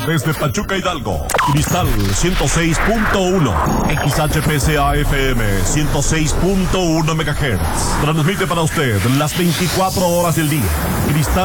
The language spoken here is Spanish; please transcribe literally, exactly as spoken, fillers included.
desde Pachuca, Hidalgo. Cristal ciento seis punto uno. X H P C A F M ciento seis punto uno megahertz. Transmite para usted las veinticuatro horas del día. Cristal